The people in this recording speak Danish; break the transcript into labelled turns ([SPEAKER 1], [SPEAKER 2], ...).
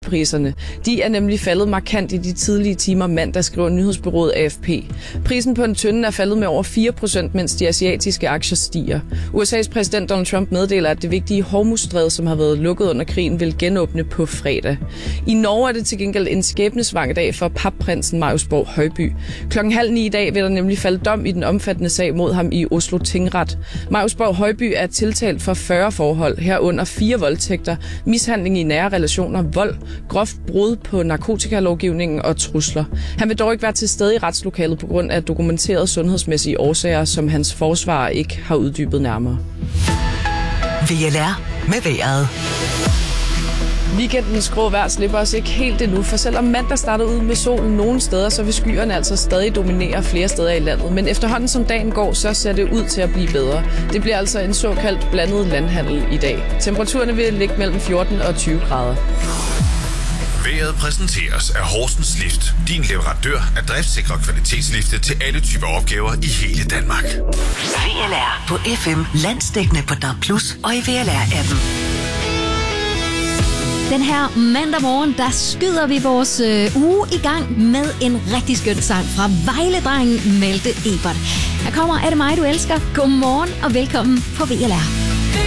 [SPEAKER 1] energipriserne. De er nemlig faldet markant i de tidlige timer mandag, skriver nyhedsbureauet AFP. Prisen på en tønde er faldet med over 4%, mens de asiatiske aktier stiger. USA's præsident Donald Trump meddeler, at det vigtige Hormuzstræde, som har været lukket under krigen, vil genåbne på fredag. I Norge er det til gengæld en skæbnesvanger dag for papprinsen Marius Borg Højby. 8:30 i dag vil der nemlig falde dom i den omfattende sag mod ham i Oslo Tingret. Marius Borg Højby er tiltalt for 40 forhold, herunder 4 voldtægter, mishandling i nære relationer, vold, groft brud på narkotikalovgivningen og trusler. Han vil dog ikke være til stede i retslokalet på grund af dokumenterede sundhedsmæssige årsager, som hans forsvarer ikke har uddybet nærmere.
[SPEAKER 2] VLR med vejret.
[SPEAKER 1] Weekendens grå vejr slipper os ikke helt endnu, for selvom mandag starter ud med solen nogle steder, så vil skyerne altså stadig dominere flere steder i landet. Men efterhånden som dagen går, så ser det ud til at blive bedre. Det bliver altså en såkaldt blandet landhandel i dag. Temperaturerne vil ligge mellem 14 og 20 grader.
[SPEAKER 3] Vejret præsenteres af Horsens Lift. Din leverandør af driftsikre kvalitetslifte til alle typer opgaver i hele Danmark.
[SPEAKER 2] VLR på FM, landsdækkende på DAB+ og i VLR-appen.
[SPEAKER 4] Den her mandag morgen, der skyder vi vores uge i gang med en rigtig skøn sang fra Vejledrengen Malte Ebert. Her kommer Er det mig, du elsker? Godmorgen og velkommen på VLR.